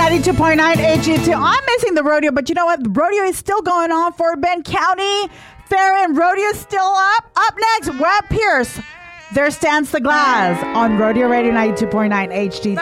92.9 HG2. I'm missing the rodeo, but you know what? The rodeo is still going on for Bend County Fair, and rodeo is still up. Up next, Webb Pierce. There stands the glass on Rodeo Radio 92.9 HD.